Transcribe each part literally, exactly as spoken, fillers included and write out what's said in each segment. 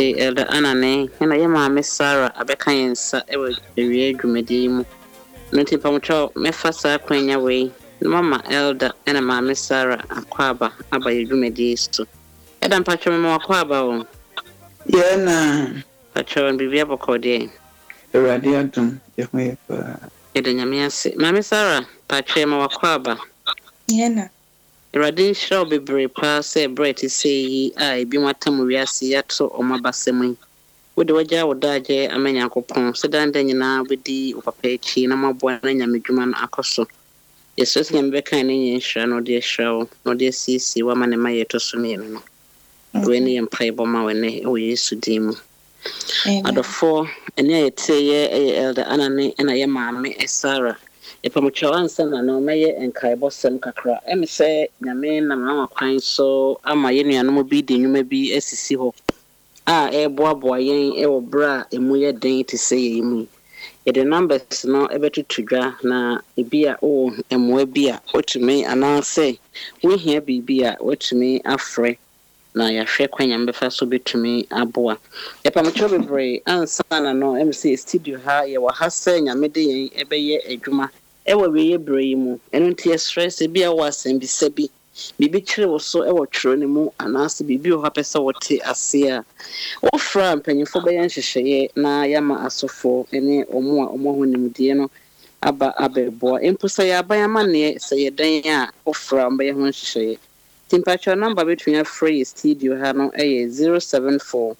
Ede elder Anane na ye ma Miss Sarah abeka yensa e we ewie dwumadi mu. Nti pamocho me fasa kwanya we. Mama elder na ma Miss Sarah akwaba aba ye dwumadi sto. Eda mpacho me akwaba wo. Ye na pacho bibia bokode. Eradi adum ye ho ye pa. Ede nyame ase. Ma Miss Sarah pacho me akwaba. Ye na Eradi show bebre pa se bread say a ebi matam wiase yato omabasem. Wode wagya wodaje amanya kopon sedanda nyina bedi opapa echi na maboa na nyamedwuma no akoso. Yesus nyame beka ne nyinhra no de hrawo no de sisi wa mane ma yeto so me no. We ne empai boma we ne o Yesu dimu. Adofo ene ayeteye eye elder Anane na ye maame Sarah. Epamocho ansa na no meye enkaebo sem kakra. Emi se nyame na ma kwan so ama ye nuanom bi de nwuma bi asisi ho. Ah, e boaboa yen e wo bra emu ye den ti se ye mu. Ye the numbers no e betutudwa na ebia o emwa bia otumi ananse wo hia bibia otumi afre na ya hwe kwanya mbefa so betumi aboa. E pamocho bebre ansa na no M C studio ha ye wa ha se nyame de yen e be ye adwuma e wo we ye bre yi mu eno nti stress bia wo asem bi sabi bibi kire wo so e wo twro ne mu ananse bibi o ha pese wo te ase a wo fra mpanyifo be yan hyehyeye na yama asofo ene omo a omo ho nimdie no aba abebo empusa ya abayama ne se ye dan a wo fra mbe ho hyehyeye timpacho number between a free studio ha no e zero seven four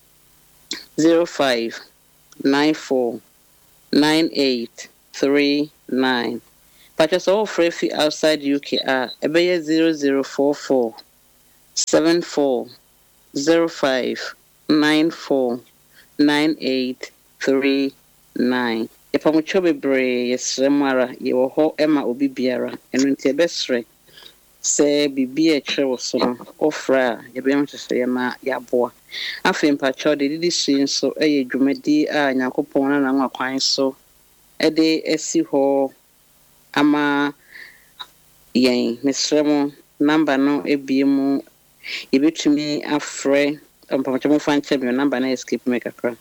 zero five nine four nine eight three nine. Patches all free fee outside U K are ebeye zero zero four four seven four zero five nine four nine eight three nine. Epamucho bebre yesremara ye wo ho ema obi biara eno nti ebesre se bibi e kire wo so no ofra ye be mtese ye ma ya boa afi mpacho de didi sin so eye dwumadi a Nyankopon na na kwan so ede esi ho ama yen mesremo number no ebiemu yebetumi afre mpacho mo fan check me number na escape me kakra.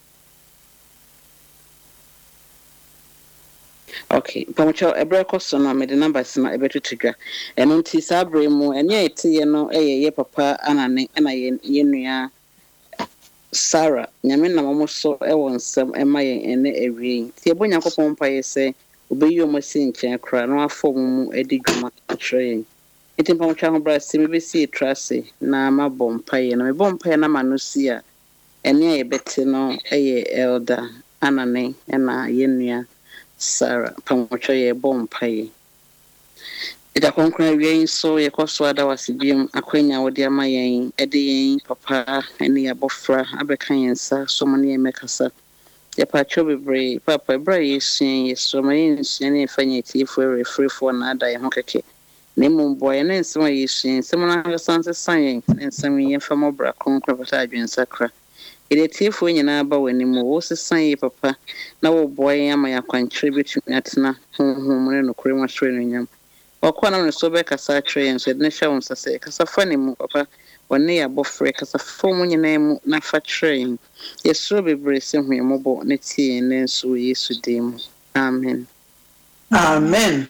Okay, pamocho ebre koso no me the numbers na ebetutudwa eno nti sabre mu ene etiye no eye ye papa Anane na ye nua Sarah nyame na mo so e won nsem e ma ye ene ewie ti ebo Nyankopon pa ye se obeyi o masi nchen kra no afom mu edi dwuma atren enti pamocho ho bra se me be si trase na ma bompa ye na me bompa na ma no si a ene ye beti no eye elder Anane na ye nua Sarah pamocho ye bompai ida konkona wiyen so ye koso ada wasibiem akwenya wodi ama yen ede yen papa ene abofra abeka yensa so mo ne mekasa ye pacho bebre papa bra yesun ye so ma yensun ne fanya ti fo refree for na ada ye ho keke ne mum boy ne nsema yesun nsema na sanse san nsema ye famo bra konkona pata adwen sakra ide tifo nyina ba wani mu wo sesan yi papa na wo boy ama ya kwankyere betumi atena honhom ne no kure mahwe no nyam wakwa na no so be kasa atwe yen so de ne hwa won sase kasa fa ne mu papa wonne ya bofre kasa fa mu nyina mu na fa twere yeso bebre se hu yemobo ne tie ne nso Yesu dim amen Amen.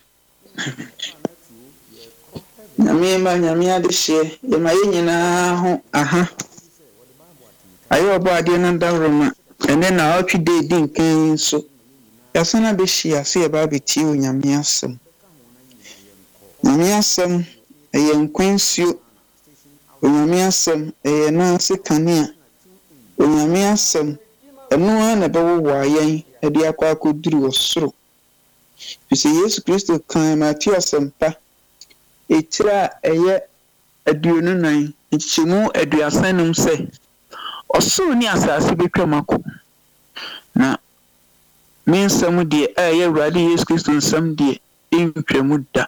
Nyame ma nyame adehye ye ma ye nyina ho aha ayo obo ade na ndawroma ene na otwi de di nkan so yasana be hia se ye ba beti o nyame asem nyame asem eye nkwansio o nyame asem eye na se kanea o nyame asem eno na be wo ayen ade akwa akoduru osoro bise Yesu Kristo kan Matthew asempa etira eye aduonu nan nchimu aduasanum se osoro ni asase betwamako na min nsam de eye Awurade Yesu Kristo nsam de entwamu da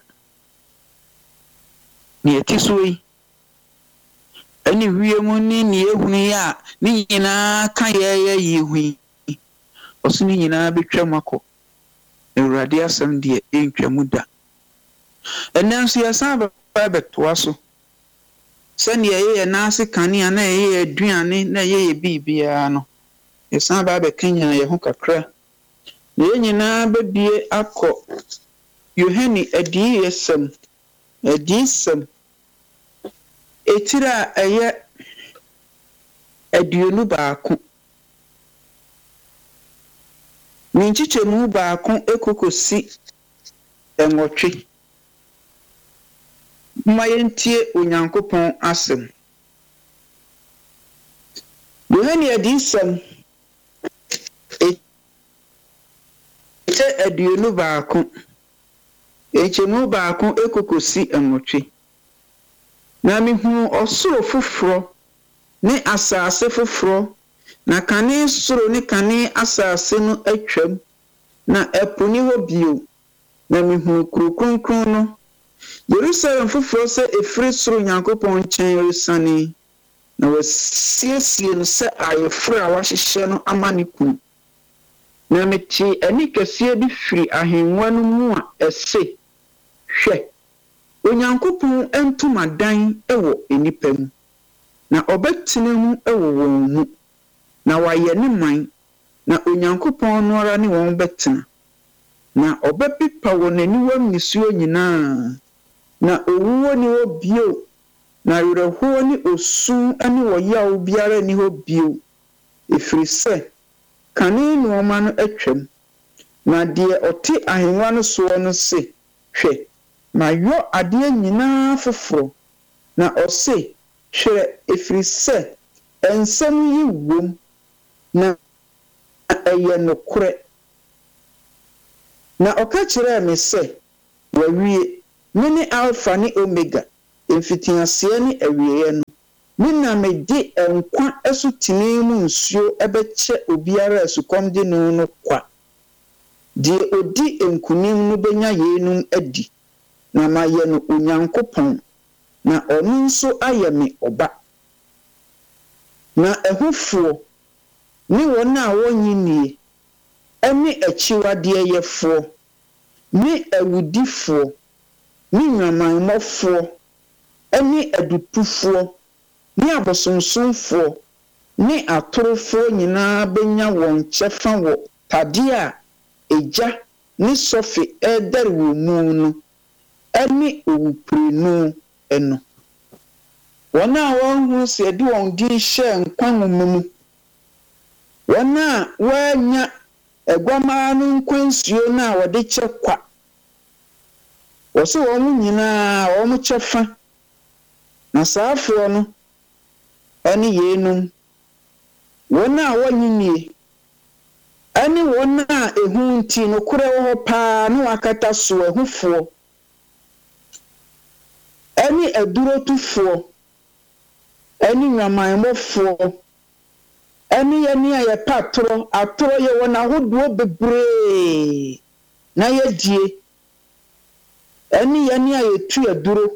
ni etisoi ani wiemu ni ni ehunu ya ni nyina kan ye ye hu oso ni nyina betwamako Awurade asam de entwamu da enanso yasan ba betoaso sani ye na ase kanea na ye aduane na ye bibia no yesan ba be kanya ye ho kakra na ye nyina bebie akọ Yohani adi yesem adi sem etira eye aduonu baako minchichemu baako ekokosi enwotwe mayentie onyankopon asem Yohani adisem ete aduonu baako echemu baako ekokosi enwotwe na mihu osoro foforo ne asase foforo na kane soro ne kane asase no atwam na eponi ho bio na mihu kurukrunkron no Jerusalem foforo se efiri soro Nyankopɔn nkyɛn resane na wasiesie no sɛ ayeforo a wahyehyɛ no ama ne kunu na mete ani kɛseɛ bi firi ahengua no mu a ɛse hwɛ Onyankopɔn entomadan ɛwɔ enipa mu na ɔbɛtena mu ɛwɔ wɔn mu na wayɛ ne man na Onyankopɔn no ara ne wɔn bɛtena na ɔbɛpipa wɔn aniwa misuo nyinaa na owuo ni hɔ bio na werɛhoɔ ne osu ne wɔyaw biara ni hɔ bio efiri sɛ kane nneɛma no atwam na deɛ ɔte ahengua no soɔ no se hwɛ mayɔ adeɛ nyinaa foforo na ɔse hwɛ efiri sɛ ensɛm yi wom na ɛyɛ nokorɛ na ɔka kyerɛ me sɛ wawie mene alpha ne omega mfitiaseɛ ne awieɛ no me na mede nkwa asutene mu nsuo ɛbɛkyɛ obiara asukɔm de no no kwa deɛ odi nkunim no benya yeenum adi na mayɛ no Onyankopɔn na ɔno nso ayɛ me ɔba na ɛhofoɔ ne wɔn a wɔnyinie ɛne akyiwadeɛ yɛfoɔ ne awudifoɔ ne nwamanmɔfoɔ ɛne adutufoɔ ne abosomsomfoɔ ne atorofoɔ nyinaa benya wɔn kyɛfa wɔ tadeɛ a egya ne sɔfe ɛdɛre wɔ mu no ɛne owuprenu ɛno wɔn a wɔn ho se de wɔn din hyɛ nkwa nwoma mu wɔn a wɔanya ɛguamaa no nkwansuo no a wɔde kyɛ kwa wɔso wɔn nyinaa wɔn kyɛfa na saafoɔ no ɛne yeenum wɔn a wɔnyinie ɛne wɔn a ehu nti no korɛ wɔ hɔ paa no akata so ɛhufoɔ ɛne adurotufoɔ ɛne nwamanmɔfoɔ ɛne yɛne a yɛpa atoro atoro yɛ wɔn ahodoɔ bebree na yɛdie ɛne yɛne a yɛtu aduro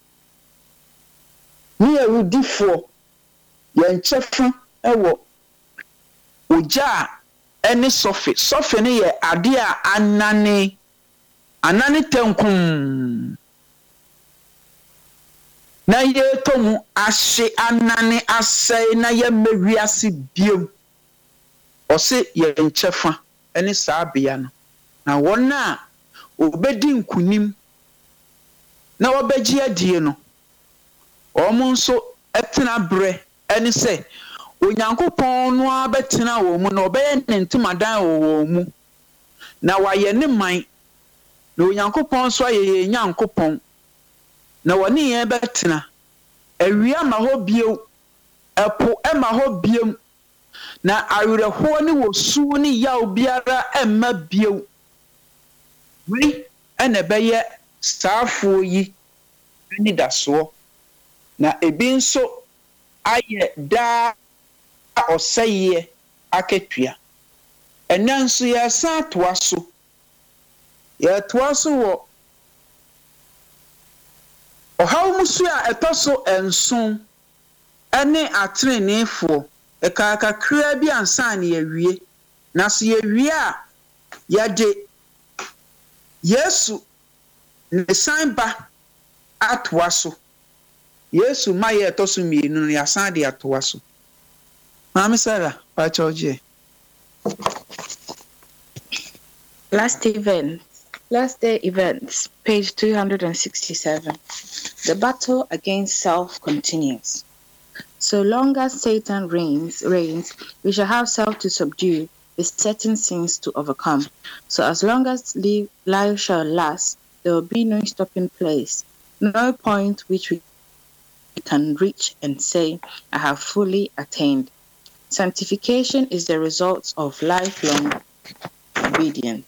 ne yɛwudifoɔ yɛn kyɛfa ɛwɔ ogya a ɛne sɔfe sɔfe no yɛ ade a anane anane tenkum na yɛtɔ mu ahye anane asɛe na yɛmmɛwiase biom ɔse yɛn kyɛfa ɛne saa bea no na wɔn a obedi nkunim na wɔbɛgye adie no wɔn nso ɛtena brɛ ɛne sɛ Onyankopɔn no abɛtena wɔn mu na ɔbɛyɛ ne ntomadan wɔ wɔn mu na wayɛ ne man na Onyankopɔn nso ayɛ yɛn Nyankopɔn na wɔne yɛn bɛtena awia ma hɔ bio ɛpo ɛma hɔ biom na awerɛhoɔ ne wɔsu ne yaw biara ɛmma bio wei ɛna ɛbɛyɛ saafoɔ yi ne dasoɔ na ebi nso ayɛ daa ɔsɛeɛ akatua ɛnɛ nso yɛsan toa so yɛtoa so wɔ ɔhaw musu a ɛtɔ so enson ɛne atrenefoɔ ɛkakakra bi ansa ne yɛwie na so yɛwie a yɛde Yesu ne san ba atoa so Yesu ma ye to so mienu no yasan de atoa so. Mami Sarah, pa choje. Last event, last day events, page two hundred sixty-seven. The battle against self continues. So long as Satan reigns, reigns, we shall have self to subdue, besetting sins to overcome. So as long as life shall last, there will be no stopping place, no point which we can reach and say, I have fully attained. Sanctification is the result of lifelong obedience.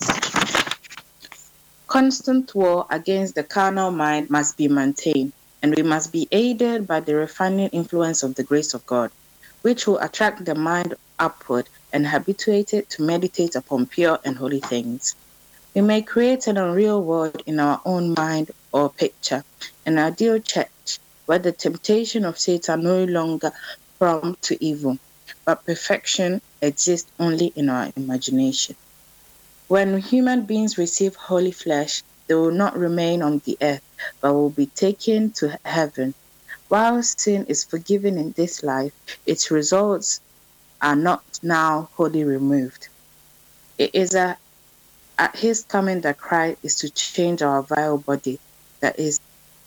Constant war against the carnal mind must be maintained, and we must be aided by the refining influence of the grace of God, which will attract the mind upward and habituate it to meditate upon pure and holy things. We may create an unreal world in our own mind or picture, an ideal church where the temptation of Satan no longer prompt to evil, but perfection exists only in our imagination. When human beings receive holy flesh, they will not remain on the earth, but will be taken to heaven. While sin is forgiven in this life, its results are not now wholly removed. It is a, at his coming that Christ is to change our vile body, that is,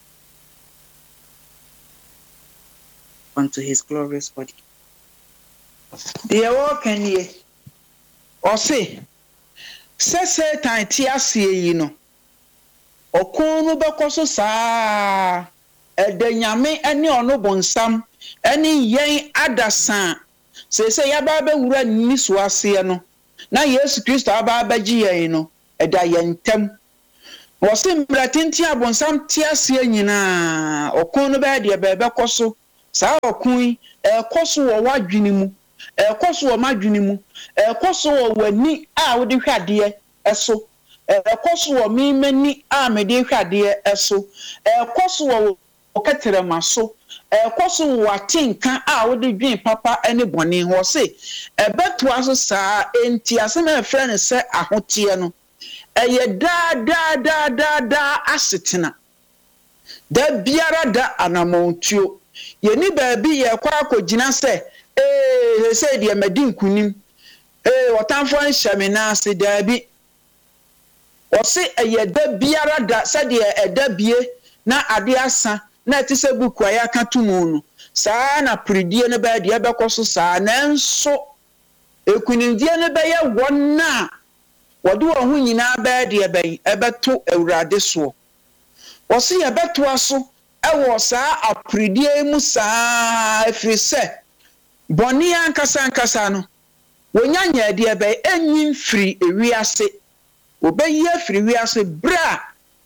unto his glorious body. Deɛ wɔka nie ɔse sɛ Satan te aseɛ yi no ɔko no bɛkɔ so saa ɛda nyame ne ɔno bonsam ne yɛn adasa sɛ sɛ yɛaba bɛwura ni so aseɛ no na Yesu Kristo aba abɛgye yɛn no ɛda yɛn ntam wɔse mbratinti abonsam te aseɛ nyinaa ɔko no bɛyɛ deɛ bɛbɛkɔ so saa ɔko yi ɛkɔ so wɔ wadwene mu ɛkɔ so wɔ madwene mu ɛkɔ so wɔ w'ani a wode hwɛ adeɛ ɛso ɛkɔ so wɔ memani a mede hwɛ adeɛ ɛso ɛkɔ so wɔ ɔkɛtrɛma so ɛkɔ so wɔ atenka a wode dwen papa ne bɔne wɔ se ɛbɛtoa so saa enti asɛm a ɛfrɛ ne sɛ ahoteɛ no ɛyɛ daa daa daa daa daa asetena da biara da anamontuo yɛni baabi yɛkɔ akɔgyina sɛ ee sɛ deɛ madi nkunim ee wɔtamfo nhyɛ me naase daabi wɔse ɛyɛ da biara da sɛdeɛ ɛda bie na ade asa na ɛte sɛ buku a yɛaka to mu no saa na peredie no bɛyɛ deɛ ɛbɛkɔ so saa nanso ekunimdie no bɛyɛ wɔn a wɔde wɔn ho nyinaa bɛyɛ deɛ bɛyi ɛbɛto awurade soɔ wɔse yɛbɛtoa so ɛwɔ saa aperedie mu saa ɛfiri sɛ bɔne ankasa ankasa no wonya nyɛ deɛ bɛyɛ enyi mfiri ewiase obeyi afiri wiase bra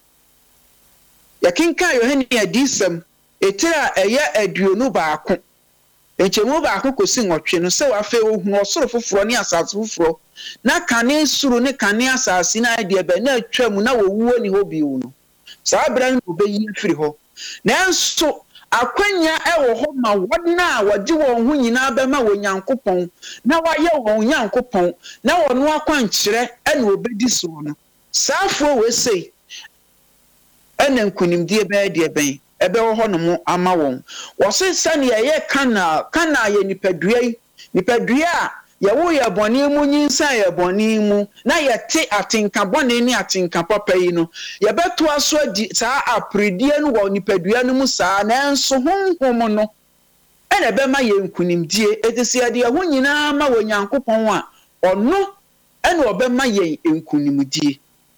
yakinka Yohane adisam etira ɛyɛ aduonu baako enchemu baako kosi nwɔtwe no sɛ wafe ohu ɔsoro foforo ne asase foforo na kane suru ne kane asase na deɛ bɛ na atwam na wowuo ni hɔ biu no saa bra no obeyi afiri hɔ nanso akwanya ɛwɔ hɔ ma wɔn a wɔgye wɔn ho nyinaa bɛma wɔ Nyankopɔn na wɔayɛ wɔn Nyankopɔn na wɔn akwankyerɛ ɛna obedi so no saafo we sei ɛna nkunimdie bɛyɛ deɛ bɛn ɛbɛwɔ hɔ no mo ama wɔn wɔse sane yɛyɛ kana kana yɛ nipadua yi nipadua a yɛwo yɛ bɔne mu nyinsa yɛ bɔne mu na yɛte atenka bɔne ne atenka papa yi no yɛbɛto aso adi saa apredie no wɔ nipadua no mu saa nanso honhom no ɛna ɛbɛma yɛ nkunimdie etisi yɛde ɛho nyinaa ma wɔ Nyankopɔn a ɔno ɛna ɔbɛma yɛ nkunimdie.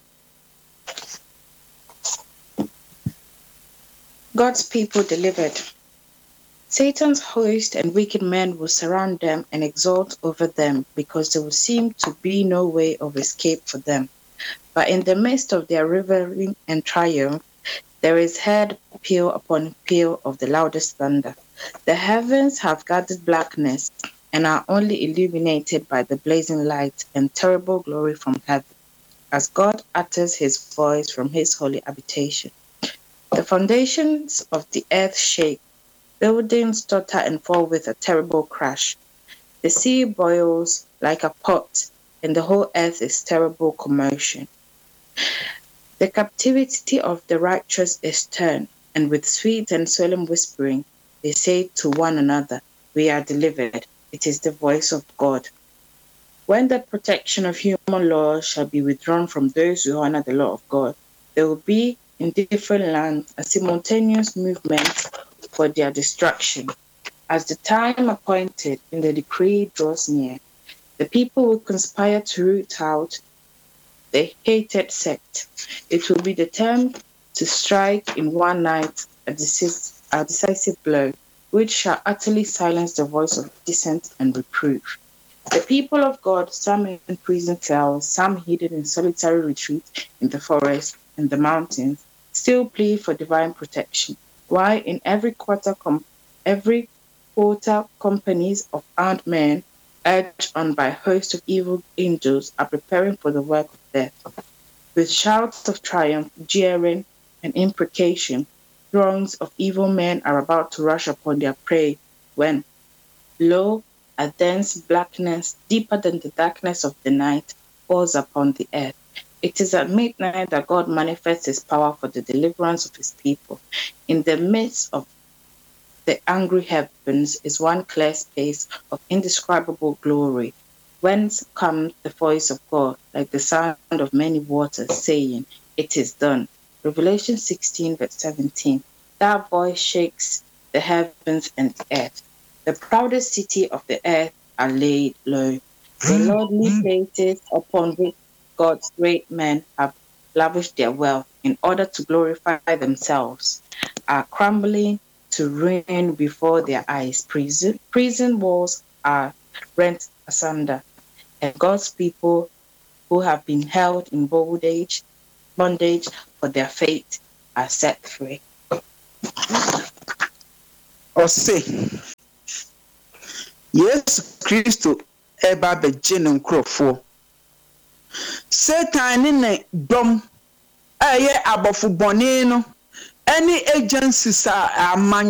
God's people delivered. Satan's host and wicked men will surround them and exult over them because there will seem to be no way of escape for them. But in the midst of their revelry and triumph, there is heard peal upon peal of the loudest thunder. The heavens have gathered blackness and are only illuminated by the blazing light and terrible glory from heaven, as God utters his voice from his holy habitation. The foundations of the earth shake, buildings totter and fall with a terrible crash. The sea boils like a pot, and the whole earth is terrible commotion. The captivity of the righteous is turned, and with sweet and solemn whispering, they say to one another, "We are delivered. It is the voice of God." When the protection of human laws shall be withdrawn from those who honor the law of God, there will be in different lands a simultaneous movement for their destruction. As the time appointed in the decree draws near, the people will conspire to root out the hated sect. It will be determined to strike in one night a, decis- a decisive blow, which shall utterly silence the voice of dissent and reproof. The people of God, some in prison cells, some hidden in solitary retreat in the forest and the mountains, still plead for divine protection, while in every quarter, com- every quarter companies of armed men, urged on by hosts of evil angels, are preparing for the work of death. With shouts of triumph, jeering, and imprecation, throngs of evil men are about to rush upon their prey when, lo, a dense blackness, deeper than the darkness of the night, falls upon the earth. It is at midnight that God manifests his power for the deliverance of his people. In the midst of the angry heavens is one clear space of indescribable glory, whence comes the voice of God, like the sound of many waters, saying, "It is done." Revelation sixteen, verse seventeen. That voice shakes the heavens and the earth. The proudest city of the earth are laid low. The lordly places upon which God's great men have lavished their wealth in order to glorify themselves are crumbling to ruin before their eyes. Prison, prison walls are rent asunder, and God's people who have been held in bondage, bondage for their fate are set free. Ɔse, Yesu Kristo ɛba abɛgye ne nkurɔfoɔ. Satan ne ne dɔm a ɛyɛ abɔfo bɔne no ɛne agencies a aman